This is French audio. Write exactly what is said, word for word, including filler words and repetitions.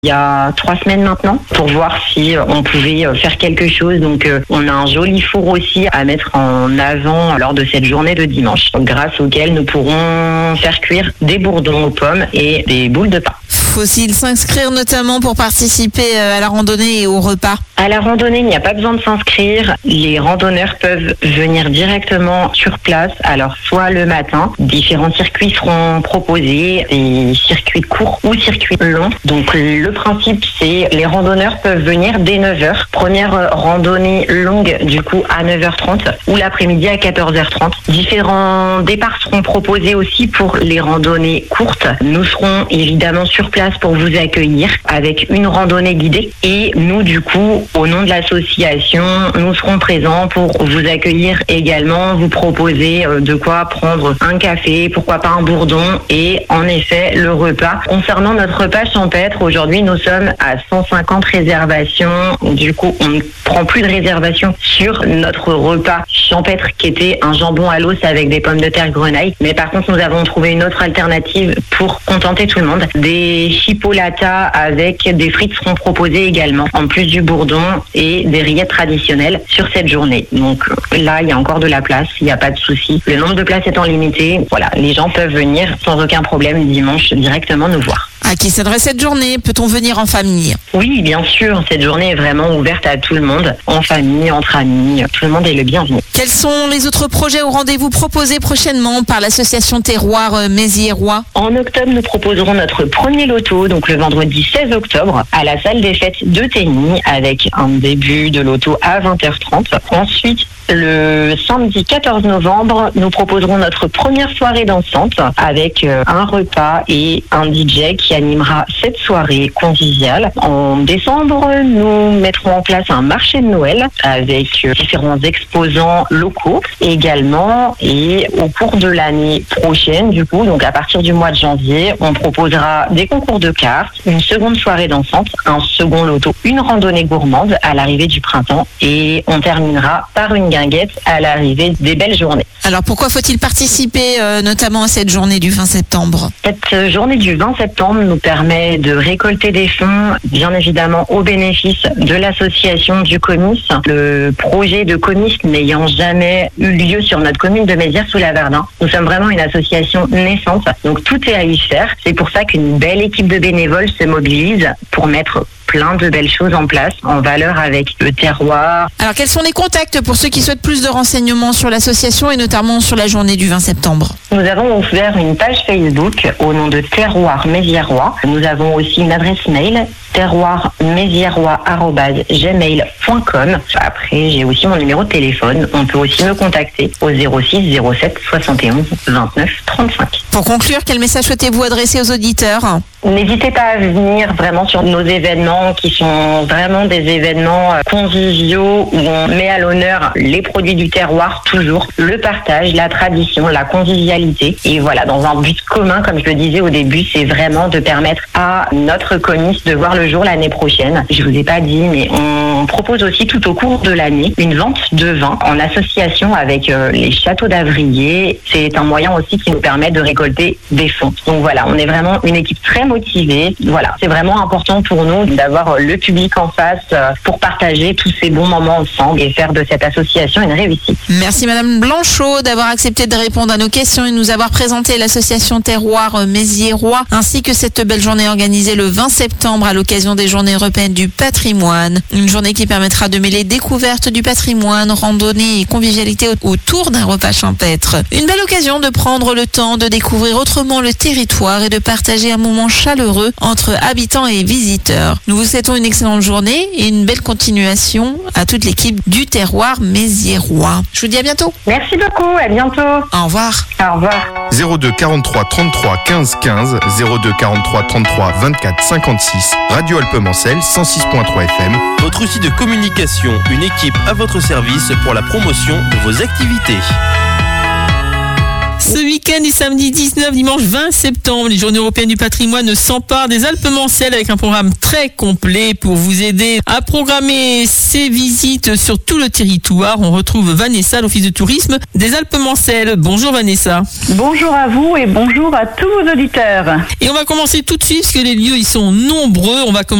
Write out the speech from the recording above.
il y a trois semaines maintenant pour voir si on pouvait faire quelque chose. Donc on a un joli four aussi à mettre en avant lors de cette journée de dimanche, grâce auquel nous pourrons faire cuire des bourdons aux pommes et des boules de pain. Faut-il s'inscrire notamment pour participer à la randonnée et au repas ? À la randonnée, il n'y a pas besoin de s'inscrire. Les randonneurs peuvent venir directement sur place. Alors, soit le matin, différents circuits seront proposés, des circuits courts ou circuits longs. Donc, le principe, c'est les randonneurs peuvent venir dès neuf heures. Première randonnée longue, du coup, à neuf heures trente ou l'après-midi à quatorze heures trente. Différents départs seront proposés aussi pour les randonnées courtes. Nous serons évidemment sur place pour vous accueillir avec une randonnée guidée. Et nous, du coup, au nom de l'association, nous serons présents pour vous accueillir également, vous proposer de quoi prendre un café, pourquoi pas un bourdon et en effet le repas. Concernant notre repas champêtre, aujourd'hui nous sommes à cent cinquante réservations. Du coup, on ne prend plus de réservations sur notre repas champêtre qui était un jambon à l'os avec des pommes de terre grenaille. Mais par contre, nous avons trouvé une autre alternative pour contenter tout le monde. Des chipolatas avec des frites seront proposées également, en plus du bourdon et des rillettes traditionnelles sur cette journée. Donc là, il y a encore de la place, il n'y a pas de souci. Le nombre de places étant limité, voilà, les gens peuvent venir sans aucun problème dimanche directement nous voir. À qui s'adresse cette journée ? Peut-on venir en famille ? Oui, bien sûr. Cette journée est vraiment ouverte à tout le monde, en famille, entre amis. Tout le monde est le bienvenu. Quels sont les autres projets ou rendez-vous proposés prochainement par l'association Terroir Mézières-Roy ? En octobre, nous proposerons notre premier loto, donc le vendredi seize octobre, à la salle des fêtes de Tény, avec un début de loto à vingt heures trente. Ensuite, le samedi quatorze novembre, nous proposerons notre première soirée dansante avec un repas et un D J qui animera cette soirée conviviale. En décembre, nous mettrons en place un marché de Noël avec différents exposants locaux également. Et au cours de l'année prochaine, du coup, donc à partir du mois de janvier, on proposera des concours de cartes, une seconde soirée dansante, un second loto, une randonnée gourmande à l'arrivée du printemps et on terminera par une guinguette à l'arrivée des belles journées. Alors pourquoi faut-il participer euh, notamment à cette journée du vingt septembre ? Cette journée du vingt septembre nous permet de récolter des fonds, bien évidemment au bénéfice de l'association du Comice. Le projet de Comice n'ayant jamais eu lieu sur notre commune de Mézières-sous-Laverdun. Nous sommes vraiment une association naissante, donc tout est à y faire. C'est pour ça qu'une belle équipe de bénévoles se mobilise pour mettre plein de belles choses en place, en valeur avec le terroir. Alors quels sont les contacts pour ceux qui souhaitent plus de renseignements sur l'association et notamment sur la journée du vingt septembre ? Nous avons ouvert une page Facebook au nom de Terroir Mézières-Roy. Nous avons aussi une adresse mail terroir mézières-roy arobase gmail point com. Après, j'ai aussi mon numéro de téléphone. On peut aussi me contacter au zéro six zéro sept soixante et onze vingt-neuf trente-cinq. Pour conclure, quel message souhaitez-vous adresser aux auditeurs ? N'hésitez pas à venir vraiment sur nos événements qui sont vraiment des événements conviviaux où on met à l'honneur les produits du terroir, toujours le partage, la tradition, la convivialité. Et voilà, dans un but commun, comme je le disais au début, c'est vraiment de permettre à notre comice de voir le jour l'année prochaine. Je vous ai pas dit, mais on propose aussi tout au cours de l'année une vente de vin en association avec euh, les châteaux d'Avrier. C'est un moyen aussi qui nous permet de récolter des fonds. Donc voilà, on est vraiment une équipe très motivée. Voilà, c'est vraiment important pour nous d'avoir le public en face euh, pour partager tous ces bons moments ensemble et faire de cette association une réussite. Merci Madame Blanchot d'avoir accepté de répondre à nos questions et nous avoir présenté l'association Terroir Mézières-Roy ainsi que cette belle journée organisée le vingt septembre à l'occasion des Journées européennes du patrimoine. Une journée qui permettra de mêler découverte du patrimoine, randonnée et convivialité autour d'un repas champêtre. Une belle occasion de prendre le temps de découvrir autrement le territoire et de partager un moment chaleureux entre habitants et visiteurs. Nous vous souhaitons une excellente journée et une belle continuation à toute l'équipe du Terroir Mézières-Roy. Je vous dis à bientôt. Merci beaucoup, à bientôt. Au revoir. Au revoir. zéro deux quarante-trois trente-trois quinze quinze, zéro deux quarante-trois trente-trois vingt-quatre cinquante-six, Radio Alpemancel cent six point trois F M. Votre outil de communication, une équipe à votre service pour la promotion de vos activités. Ce week-end du samedi dix-neuf, dimanche vingt septembre, les Journées européennes du patrimoine s'emparent des Alpes-Mancelles avec un programme très complet pour vous aider à programmer ces visites sur tout le territoire. On retrouve Vanessa, l'Office de tourisme des Alpes-Mancelles. Bonjour Vanessa. Bonjour à vous et bonjour à tous vos auditeurs. Et on va commencer tout de suite parce que les lieux ils sont nombreux. On va commencer